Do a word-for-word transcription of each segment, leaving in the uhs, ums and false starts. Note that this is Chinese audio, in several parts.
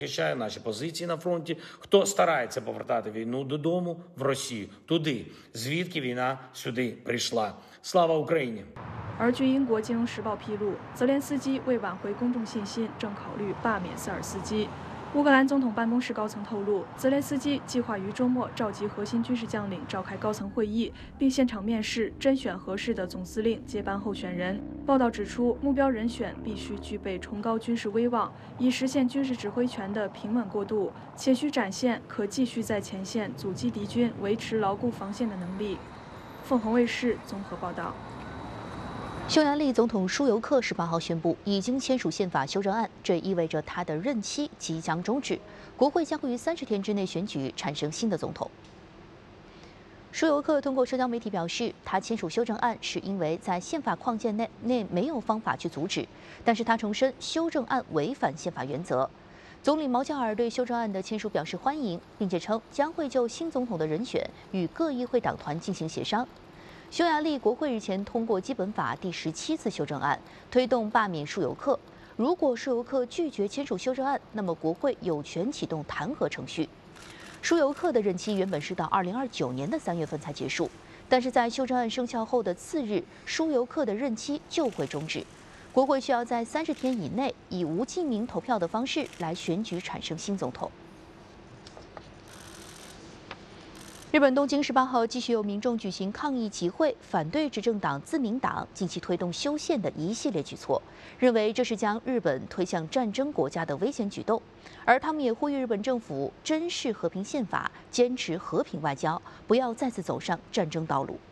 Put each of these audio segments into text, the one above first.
Захищає наші позиції на фронті, хто старається повертати війну додому в Росію, туди, звідки війна сюди прийшла. Слава Україні! 而据英国《金融时报》披露，泽连斯基为挽回公众信心，正考虑罢免塞尔斯基。乌克兰总统办公室高层透露，泽连斯基计划于周末召集核心军事将领召开高层会议，并现场面试甄选合适的总司令接班候选人。报道指出，目标人选必须具备崇高军事威望，以实现军事指挥权的平稳过渡，且需展现可继续在前线阻击敌军、维持牢固防线的能力。凤凰卫视综合报道。 匈牙利总统舒尤克十八号宣布，已经签署宪法修正案，这意味着他的任期即将终止，国会将会于三十天之内选举产生新的总统。舒尤克通过社交媒体表示，他签署修正案是因为在宪法框架内内没有方法去阻止，但是他重申修正案违反宪法原则。总理毛加尔对修正案的签署表示欢迎，并且称将会就新总统的人选与各议会党团进行协商。 匈牙利国会日前通过基本法第十七次修正案，推动罢免舒尤克。如果舒尤克拒绝签署修正案，那么国会有权启动弹劾程序。舒尤克的任期原本是到二零二九年的三月份才结束，但是在修正案生效后的次日，舒尤克的任期就会终止。国会需要在三十天以内以无记名投票的方式来选举产生新总统。 日本东京十八号继续有民众举行抗议集会，反对执政党自民党近期推动修宪的一系列举措，认为这是将日本推向战争国家的危险举动。而他们也呼吁日本政府珍视和平宪法，坚持和平外交，不要再次走上战争道路。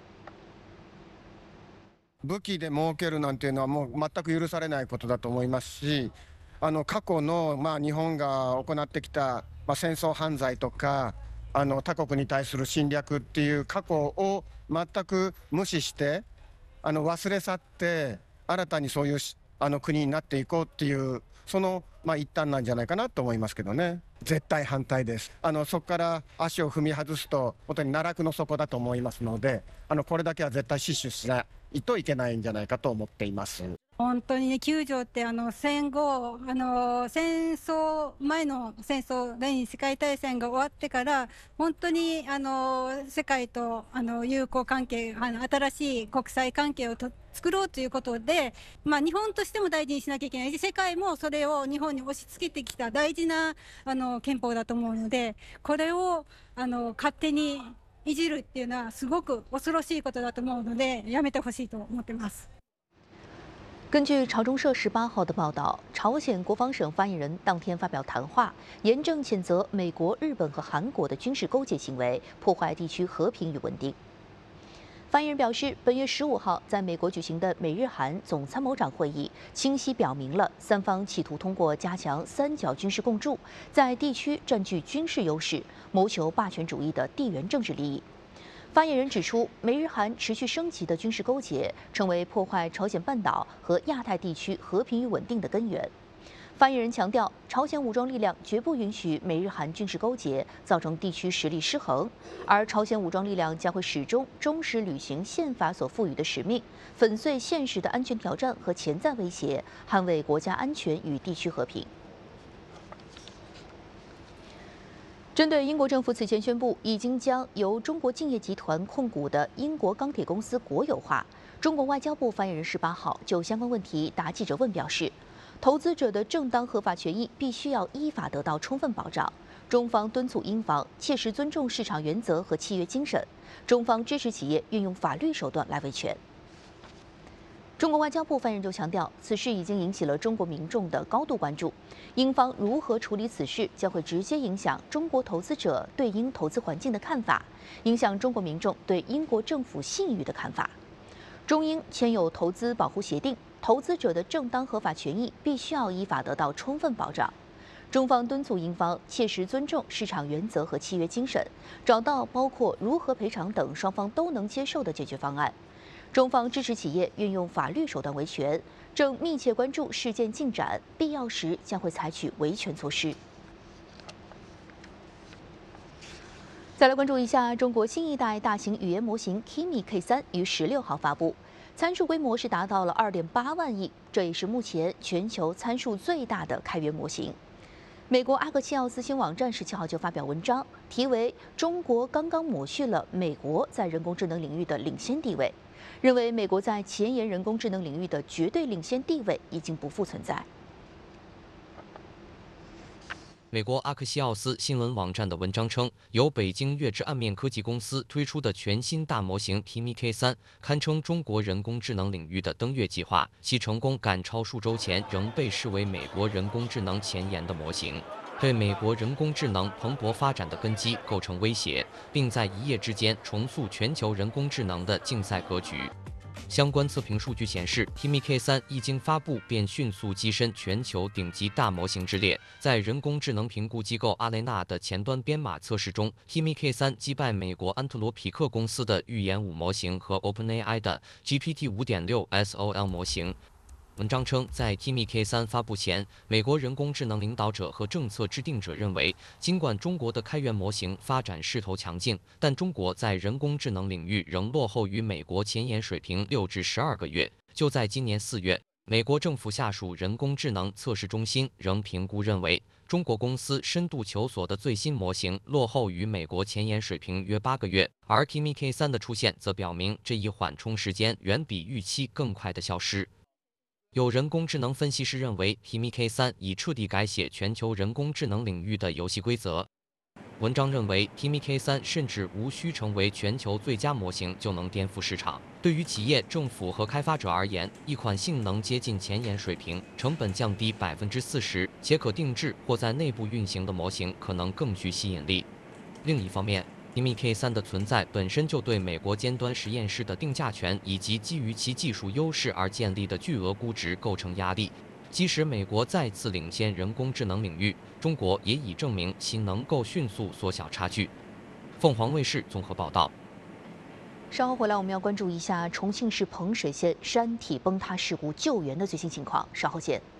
武器で儲けるなんていうのはもう全く許されないことだと思いますし、あの過去のまあ日本が行ってきたまあ戦争犯罪とか。 あの他国に対する侵略っていう過去を全く無視してあの忘れ去って新たにそういうあの国になっていこうっていうそのまあ一端なんじゃないかなと思いますけどね。絶対反対です。あのそこから足を踏み外すと本当に奈落の底だと思いますので、あのこれだけは絶対死守しないといけないんじゃないかと思っています。 本当にね、きゅう条ってあの戦後あの戦争前の戦争第二次世界大戦が終わってから本当にあの世界とあの友好関係あの新しい国際関係をと作ろうということで、まあ、日本としても大事にしなきゃいけないし世界もそれを日本に押し付けてきた大事なあの憲法だと思うのでこれをあの勝手にいじるっていうのはすごく恐ろしいことだと思うのでやめてほしいと思ってます。 根据朝中社十八号的报道，朝鲜国防省发言人当天发表谈话，严正谴责美国、日本和韩国的军事勾结行为，破坏地区和平与稳定。发言人表示，本月十五号在美国举行的美日韩总参谋长会议，清晰表明了三方企图通过加强三角军事共筑，在地区占据军事优势，谋求霸权主义的地缘政治利益。 发言人指出，美日韩持续升级的军事勾结，成为破坏朝鲜半岛和亚太地区和平与稳定的根源。发言人强调，朝鲜武装力量绝不允许美日韩军事勾结造成地区实力失衡，而朝鲜武装力量将会始终忠实履行宪法所赋予的使命，粉碎现实的安全挑战和潜在威胁，捍卫国家安全与地区和平。 针对英国政府此前宣布已经将由中国敬业集团控股的英国钢铁公司国有化，中国外交部发言人十八号就相关问题答记者问表示，投资者的正当合法权益必须要依法得到充分保障。中方敦促英方切实尊重市场原则和契约精神，中方支持企业运用法律手段来维权。 中国外交部发言人就强调，此事已经引起了中国民众的高度关注。英方如何处理此事，将会直接影响中国投资者对英投资环境的看法，影响中国民众对英国政府信誉的看法。中英签有投资保护协定，投资者的正当合法权益必须要依法得到充分保障。中方敦促英方切实尊重市场原则和契约精神，找到包括如何赔偿等双方都能接受的解决方案。 中方支持企业运用法律手段维权，正密切关注事件进展，必要时将会采取维权措施。再来关注一下中国新一代大型语言模型 Kimi K 三于十六号发布，参数规模是达到了二点八万亿，这也是目前全球参数最大的开源模型。 美国阿克西奥斯新网站十七号就发表文章，题为《中国刚刚抹去了美国在人工智能领域的领先地位》，认为美国在前沿人工智能领域的绝对领先地位已经不复存在。 美国阿克西奥斯新闻网站的文章称，由北京月之暗面科技公司推出的全新大模型 T M K 三，堪称中国人工智能领域的登月计划，其成功赶超数周前仍被视为美国人工智能前沿的模型，对美国人工智能蓬勃发展的根基构成威胁，并在一夜之间重塑全球人工智能的竞赛格局。相关测评数据显示 ，T M K 三一经发布便迅速跻身全球顶级大模型之列。在人工智能评估机构阿雷纳的前端编码测试中 ，T M K 三击败美国安特罗匹克公司的预言五模型和 OpenAI 的 G P T 五点六 S O L 模型。文章称，在 T M K 三发布前，美国人工智能领导者和政策制定者认为，尽管中国的开源模型发展势头强劲，但中国在人工智能领域仍落后于美国前沿水平六至十二个月。就在今年四月，美国政府下属人工智能测试中心仍评估认为，中国公司深度求索的最新模型落后于美国前沿水平约八个月，而 T M K 三的出现则表明这一缓冲时间远比预期更快的消失。有人工智能分析师认为 ，T M K 三已彻底改写全球人工智能领域的游戏规则。文章认为 ，T M K 三甚至无需成为全球最佳模型就能颠覆市场。对于企业、政府和开发者而言，一款性能接近前沿水平、成本降低百分之四十且可定制或在内部运行的模型可能更具吸引力。另一方面，T M K 三的存在本身就对美国尖端实验室的定价权以及基于其技术优势而建立的巨额估值构成压力。即使美国再次领先人工智能领域，中国也已证明其能够迅速缩小差距。凤凰卫视综合报道。 稍后回来，我们要关注一下重庆市彭水县山体崩塌事故救援的最新情况。稍后见。